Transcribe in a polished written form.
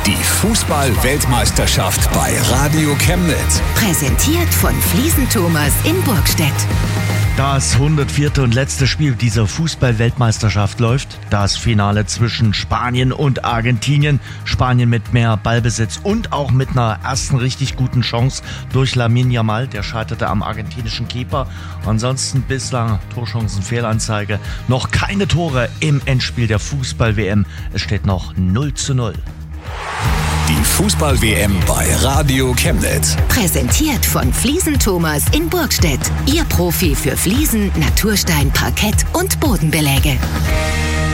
Die Fußball-Weltmeisterschaft bei Radio Chemnitz. Präsentiert von Fliesen Thomas in Burgstedt. Das 104. und letzte Spiel dieser Fußball-Weltmeisterschaft läuft. Das Finale zwischen Spanien und Argentinien. Spanien mit mehr Ballbesitz und auch mit einer ersten richtig guten Chance durch Lamine Yamal. Der scheiterte am argentinischen Keeper. Ansonsten bislang Torchancenfehlanzeige. Noch keine Tore im Endspiel der Fußball-WM. Es steht noch 0:0. Die Fußball-WM bei Radio Chemnitz. Präsentiert von Fliesen Thomas in Burgstedt. Ihr Profi für Fliesen, Naturstein, Parkett und Bodenbeläge.